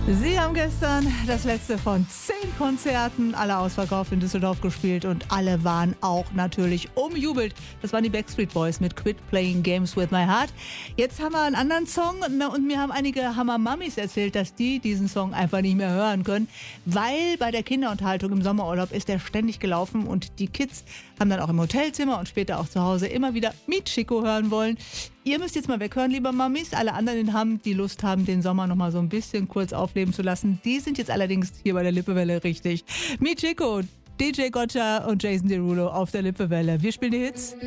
Sie haben gestern das letzte von 10 Konzerten, alle ausverkauft in Düsseldorf gespielt und alle waren auch natürlich umjubelt. Das waren die Backstreet Boys mit Quit Playing Games with My Heart. Jetzt haben wir einen anderen Song und mir haben einige Hammer-Mammis erzählt, dass die diesen Song einfach nicht mehr hören können, weil bei der Kinderunterhaltung im Sommerurlaub ist der ständig gelaufen und die Kids haben dann auch im Hotelzimmer und später auch zu Hause immer wieder Meet Chico hören wollen. Ihr müsst jetzt mal weghören, liebe Mamis. Alle anderen, die Lust haben, den Sommer noch mal so ein bisschen kurz aufleben zu lassen, die sind jetzt allerdings hier bei der Lippewelle richtig. Meet Chico, DJ Gotcha und Jason Derulo auf der Lippewelle. Wir spielen die Hits.